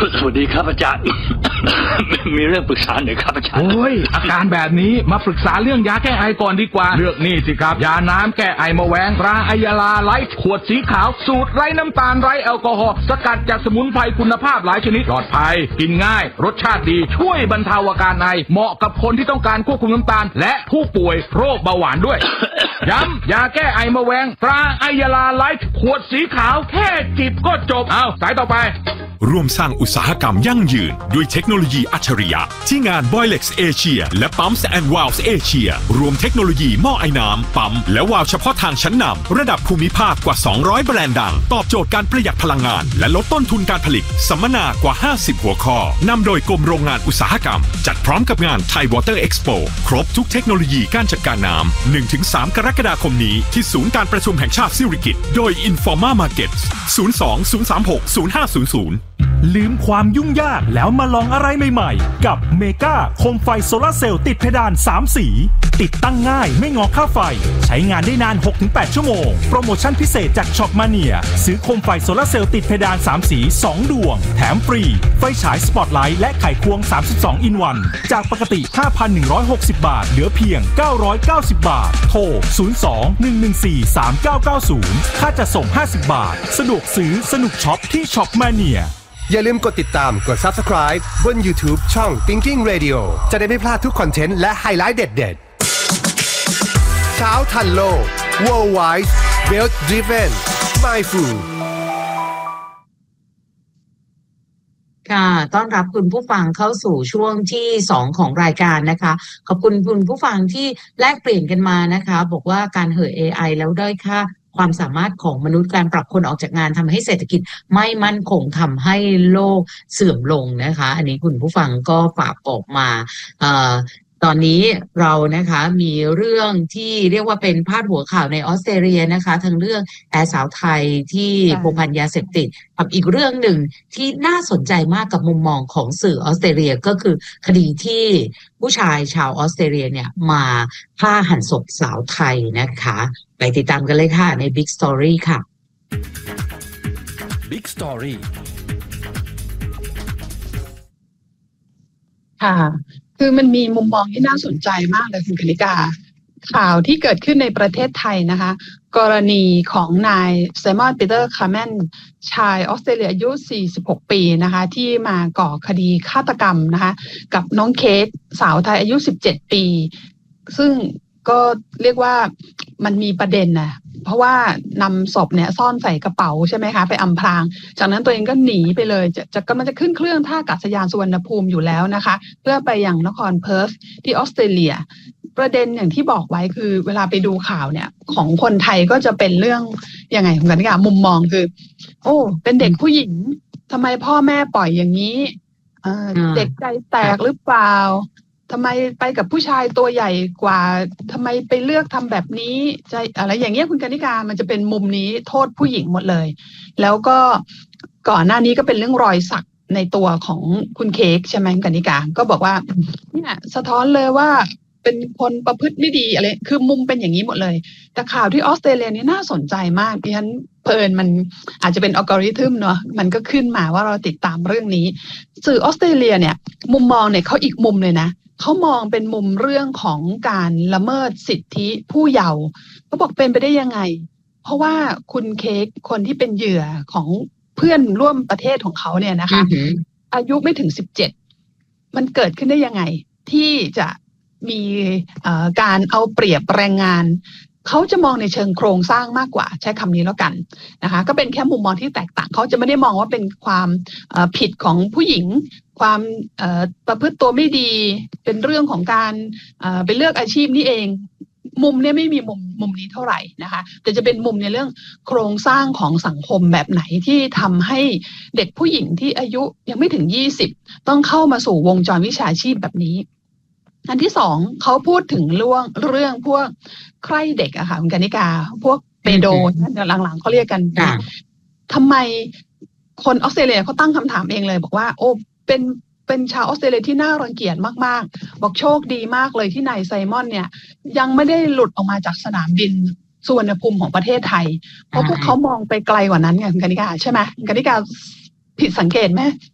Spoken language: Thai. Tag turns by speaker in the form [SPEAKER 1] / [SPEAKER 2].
[SPEAKER 1] สวัสดีครับอาจารย์ มีเรื่องปรึกษาหน่อยครับอาจารย์
[SPEAKER 2] โอ้ยอาการแบบนี้มาปรึกษาเรื่องยาแก้ไอก่อนดีกว่าเลือกนี่สิครับยาน้ำแก้ไอมะแวงตราไอยาลาไลท์ขวดสีขาวสูตรไร้น้ำตาลไร้แอลกอฮอล์สกัดจากสมุนไพรคุณภาพหลายชนิดปลอดภัยกินง่ายรสชาติดีช่วยบรรเทาอาการไอเหมาะกับคนที่ต้องการควบคุมน้ำตาลและผู้ป่วยโรคเบาหวานด้วย ย้ำยาแก้ไอมะแวงตราไอยาลาไลท์ขวดสีขาวแค่จิบก็จบเอาสายต่อไป
[SPEAKER 3] ร่วมสร้างอุตสาหกรรมยั่งยืนด้วยเทคโนโลยีอัจฉริยะที่งาน Boilex Asia และ Pumps and Valves Asia รวมเทคโนโลยีหม้อไอน้ำปั๊มและวาล์วเฉพาะทางชั้นนำระดับภูมิภาคกว่า200แบรนด์ดังตอบโจทย์การประหยัดพลังงานและลดต้นทุนการผลิตสัมมนากว่า50หัวข้อนำโดยกรมโรงงานอุตสาหกรรมจัดพร้อมกับงาน Thai Water Expo ครบทุกเทคโนโลยีการจัดการน้ำ 1-3 กรกฎาคมนี้ที่ศูนย์การประชุมแห่งชาติสิริกิติ์โดย Informa Markets 02-036-0500
[SPEAKER 4] ลืมความยุ่งยากแล้วมาลองอะไรใหม่ๆกับเมกาโคมไฟโซลาร์เซลล์ติดเพดาน3สีติดตั้งง่ายไม่งอค่าไฟใช้งานได้นาน 6-8 ชั่วโมงโปรโมชั่นพิเศษจากช็อปมาเนียซื้อโคมไฟโซลาร์เซลล์ติดเพดาน3สี2ดวงแถมฟรีไฟฉายสปอตไลท์และไขควง32 in 1จากปกติ 5,160 บาทเหลือเพียง990 บาทโทร02-114-3990ค่าจัดส่ง50 บาทสะดวกซื้อสนุกช็อปที่ช็อปมาเนีย
[SPEAKER 5] อย่าลืมกดติดตามกด Subscribe บน YouTube ช่อง Thinking Radio จะได้ไม่พลาดทุกคอนเทนต์และไฮไลท์เด็ดๆเช้าทันโลก Worldwide Wealth Driven Mindful
[SPEAKER 6] ค่ะต้อนรับคุณผู้ฟังเข้าสู่ช่วงที่2ของรายการนะคะขอบคุณคุณผู้ฟังที่แลกเปลี่ยนกันมานะคะบอกว่าการเห่อ AI แล้วด้อยค่าความสามารถของมนุษย์การปรับคนออกจากงานทำให้เศรษฐกิจไม่มั่นคงทำให้โลกเสื่อมลงนะคะอันนี้คุณผู้ฟังก็ฝากออกมาตอนนี้เรานะคะมีเรื่องที่เรียกว่าเป็นพาดหัวข่าวในออสเตรเลียนะคะทั้งเรื่องแอร์สาวไทยที่ผัวพันยาเสพติดกับอีกเรื่องหนึ่งที่น่าสนใจมากกับมุมมองของสื่อออสเตรเลียก็คือคดีที่ผู้ชายชาวออสเตรเลียเนี่ยมาฆ่าหันศพสาวไทยนะคะไปติดตามกันเลยค่ะใน Big Story ค่ะ
[SPEAKER 4] Big Story
[SPEAKER 7] ค่ะคือมันมีมุมมองที่น่าสนใจมากเลยคุณคณิกาข่าวที่เกิดขึ้นในประเทศไทยนะคะกรณีของนายไซมอนปีเตอร์คาร์แมนชายออสเตรเลียอายุ46ปีนะคะที่มาก่อคดีฆาตกรรมนะคะกับน้องเค้กสาวไทยอายุ17ปีซึ่งก็เรียกว่ามันมีประเด็นนะเพราะว่านำศพเนี่ยซ่อนใส่กระเป๋าใช่ไหมคะไปอำพรางจากนั้นตัวเองก็หนีไปเลยจะกำลังจะขึ้นเครื่องท่าอากาศยานสุวรรณภูมิอยู่แล้วนะคะเพื่อไปยังนครเพิร์ธที่ออสเตรเลียประเด็นอย่างที่บอกไว้คือเวลาไปดูข่าวเนี่ยของคนไทยก็จะเป็นเรื่องยังไงของกันค่ะมุมมองคือโอ้เป็นเด็กผู้หญิงทำไมพ่อแม่ปล่อยอย่างนี้เด็กใจแตกหรือเปล่าทำไมไปกับผู้ชายตัวใหญ่กว่าทำไมไปเลือกทำแบบนี้ใจอะไรอย่างเงี้ยคุณกนิกามันจะเป็นมุมนี้โทษผู้หญิงหมดเลยแล้วก็ก่อนหน้านี้ก็เป็นเรื่องรอยสักในตัวของคุณเค้กใช่ไหมกนิกาก็บอกว่าเนี่ยสะท้อนเลยว่าเป็นคนประพฤติไม่ดีอะไรคือมุมเป็นอย่างนี้หมดเลยแต่ข่าวที่ออสเตรเลียนี่น่าสนใจมากดิฉันเพลินมันอาจจะเป็นอัลกอริทึมเนาะมันก็ขึ้นมาว่าเราติดตามเรื่องนี้สื่อออสเตรเลียเนี่ยมุมมองเนี่ยเขาอีกมุมเลยนะเขามองเป็นมุมเรื่องของการละเมิดสิทธิผู้เยาว์เขาบอกเป็นไปได้ยังไงเพราะว่าคุณเค้กคนที่เป็นเหยื่อของเพื่อนร่วมประเทศของเขาเนี่ยนะคะ อายุไม่ถึง17มันเกิดขึ้นได้ยังไงที่จะมีการเอาเปรียบแรงงานเขาจะมองในเชิงโครงสร้างมากกว่าใช้คำนี้แล้วกันนะคะก็เป็นแค่มุมมองที่แตกต่างเขาจะไม่ได้มองว่าเป็นความผิดของผู้หญิงความประพฤติตัวไม่ดีเป็นเรื่องของการไปเลือกอาชีพนี่เองมุมเนี่ยไม่มีมุมนี้เท่าไหร่นะคะแต่จะเป็นมุมในเรื่องโครงสร้างของสังคมแบบไหนที่ทำให้เด็กผู้หญิงที่อายุยังไม่ถึง20ต้องเข้ามาสู่วงจรวิชาชีพแบบนี้อันที่สองเขาพูดถึงเรื่องพวกใคร่เด็กอะค่ะคุณกนิกาพวกเปโดหลังๆเขาเรียกกันทำไมคนออสเตรเลียเขาตั้งคำถามเองเลยบอกว่าโอ้เป็นชาวออสเตรเลียที่น่ารังเกียจมากๆบอกโชคดีมากเลยที่นายไซมอนเนี่ยยังไม่ได้หลุดออกมาจากสนามบินสุวรรณภูมิของประเทศไทยเพราะพวกเขามองไปไกลกว่านั้นไงคุณกนิกาใช่ไหมคุณกนิกาผิดสังเกตไหม